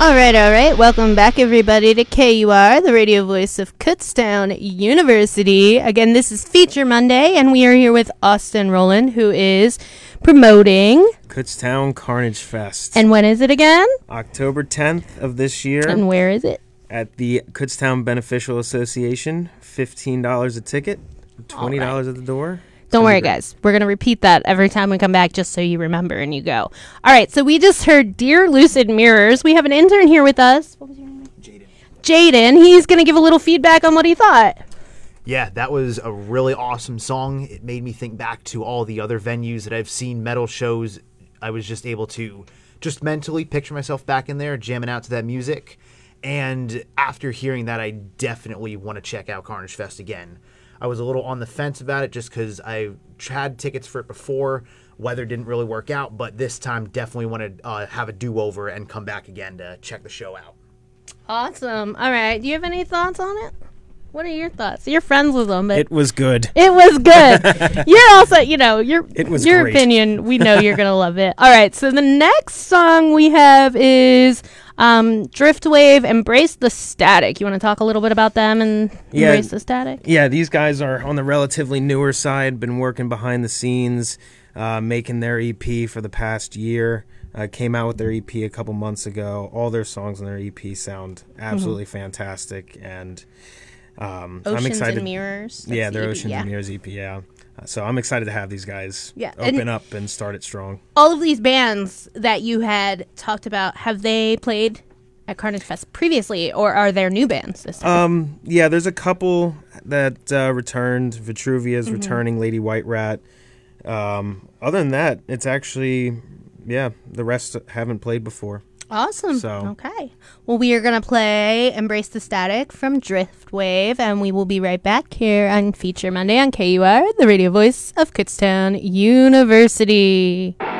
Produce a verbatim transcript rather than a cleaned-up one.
All right, all right. Welcome back, everybody, to K U R, the radio voice of Kutztown University. Again, this is Feature Monday, and we are here with Austin Rowland, who is promoting Kutztown Carnage Fest. And when is it again? October tenth of this year. And where is it? At the Kutztown Beneficial Association. fifteen dollars a ticket, twenty dollars right. at the door. Don't worry, guys. We're going to repeat that every time we come back just so you remember and you go. All right, so we just heard Dear Lucid Mirrors. We have an intern here with us. What was your name? Jaden. Jaden. He's going to give a little feedback on what he thought. Yeah, that was a really awesome song. It made me think back to all the other venues that I've seen metal shows. I was just able to just mentally picture myself back in there, jamming out to that music. And after hearing that, I definitely want to check out Carnage Fest again. I was a little on the fence about it just because I had tickets for it before. Weather didn't really work out, but this time definitely want to uh, have a do-over and come back again to check the show out. Awesome. All right. Do you have any thoughts on it? What are your thoughts? You're friends with them. But it was good. It was good. You're also, you know, your it was your great. opinion. We know you're going to love it. All right. So the next song we have is um, Driftwave, Embrace the Static. You want to talk a little bit about them and yeah, Embrace the Static? Yeah, these guys are on the relatively newer side, been working behind the scenes, uh, making their E P for the past year. Uh, came out with their E P a couple months ago. All their songs on their E P sound absolutely mm-hmm. fantastic. And Um, Oceans I'm excited. and Mirrors. Yeah, they're the E P, Oceans yeah. and Mirrors E P, yeah. Uh, so I'm excited to have these guys yeah. open and up and start it strong. All of these bands that you had talked about, have they played at Carnage Fest previously, or are there new bands this time? Um, yeah, there's a couple that uh, returned. Vitruvia's mm-hmm. returning, Lady White Rat. Um, other than that, it's actually, yeah, the rest haven't played before. Awesome. So. Okay. Well, we are going to play Embrace the Static from Driftwave, and we will be right back here on Feature Monday on K U R, the radio voice of Kutztown University.